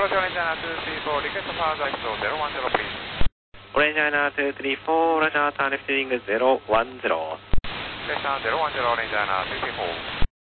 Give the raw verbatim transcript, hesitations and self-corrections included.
Approach Ranger two three four, request further exit zero one zero please. Ranger two three four, Roger, turn left heading zero one zero. Station zero one zero, Ranger two three four.